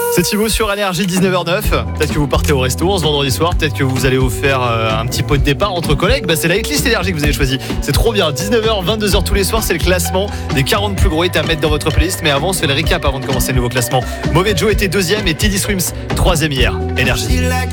C'est Thibaut sur Énergie, 19h09. Peut-être que vous partez au resto ce vendredi soir. Peut-être que vous allez vous faire un petit pot de départ entre collègues. C'est la hitlist Énergie que vous avez choisi. C'est trop bien. 19h, 22h tous les soirs. C'est le classement des 40 plus gros hits à mettre dans votre playlist. Mais avant, on se fait le recap avant de commencer le nouveau classement. Mauvais Joe était deuxième et Teddy Swims troisième hier. Énergie.